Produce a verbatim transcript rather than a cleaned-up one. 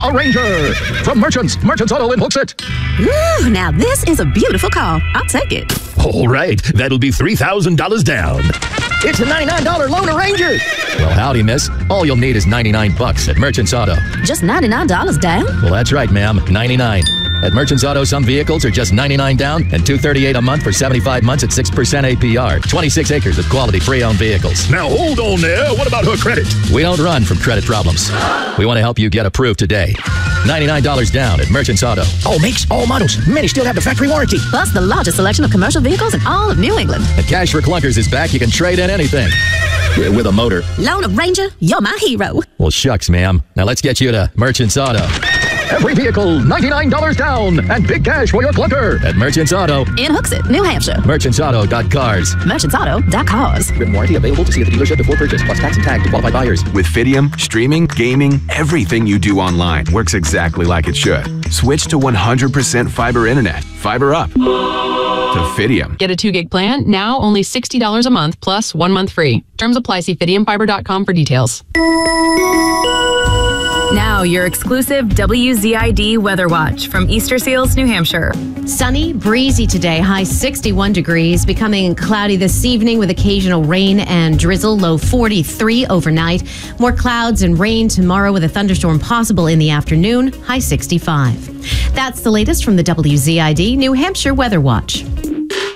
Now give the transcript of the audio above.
a Ranger. From Merchants, Merchants Auto in Hooksett. Ooh, now this is a beautiful car. I'll take it. All right, that'll be three thousand dollars down. It's a ninety-nine dollar loaner Ranger. Well, howdy, miss. All you'll need is ninety-nine bucks at Merchants Auto. Just ninety-nine dollars down? Well, that's right, ma'am. ninety-nine. At Merchants Auto, some vehicles are just ninety-nine down and two hundred thirty-eight a month for seventy-five months at six percent A P R. twenty-six acres of quality pre-owned vehicles. Now, hold on there. What about her credit? We don't run from credit problems. We want to help you get approved today. ninety-nine dollars down at Merchants Auto. All makes, all models. Many still have the factory warranty. Plus the largest selection of commercial vehicles in all of New England. And Cash for Clunkers is back. You can trade in anything. With a motor. Loaner Ranger, you're my hero. Well, shucks, ma'am. Now let's get you to Merchants Auto. Every vehicle, ninety-nine dollars down and big cash for your clunker at Merchants Auto. In Hooksett, New Hampshire. merchants auto dot cars. merchants auto dot cars. Written warranty available to see at the dealership before purchase, plus tax and tag to qualified buyers. With Fidium, streaming, gaming, everything you do online works exactly like it should. Switch to one hundred percent fiber internet. Fiber up. To Fidium. Get a two gig plan, now only sixty dollars a month plus one month free. Terms apply. See fidium fiber dot com for details. Now, your exclusive W Z I D Weather Watch from Easter Seals, New Hampshire. Sunny, breezy today, high sixty-one degrees, becoming cloudy this evening with occasional rain and drizzle, low forty-three overnight. More clouds and rain tomorrow with a thunderstorm possible in the afternoon, high sixty-five. That's the latest from the W Z I D New Hampshire Weather Watch.